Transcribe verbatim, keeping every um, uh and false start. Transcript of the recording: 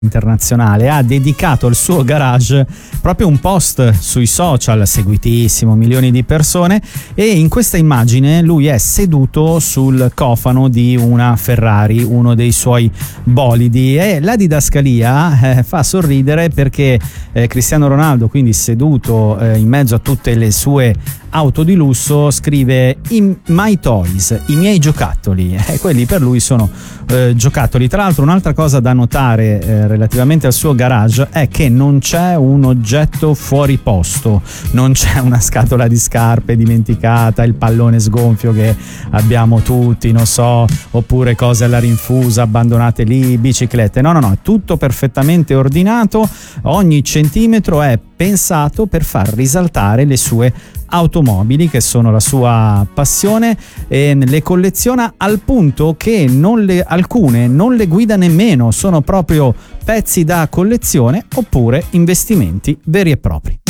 internazionale, ha dedicato al suo garage proprio un post sui social, seguitissimo, milioni di persone, e in questa immagine lui è seduto sul cofano di una Ferrari, uno dei suoi bolidi, e la didascalia eh, fa sorridere perché eh, Cristiano Ronaldo, quindi seduto eh, in mezzo a tutte le sue auto di lusso, scrive i my toys, i miei giocattoli, e quelli per lui sono eh, giocattoli. Tra l'altro, un'altra cosa da notare eh, relativamente al suo garage è che non c'è un oggetto fuori posto, non c'è una scatola di scarpe dimenticata, il pallone sgonfio che abbiamo tutti, non so, oppure cose alla rinfusa abbandonate lì, biciclette. No, no, no, è tutto perfettamente ordinato, ogni centimetro è pensato per far risaltare le sue automobili, che sono la sua passione, e le colleziona al punto che non le, alcune non le guida nemmeno, sono proprio pezzi da collezione oppure investimenti veri e propri.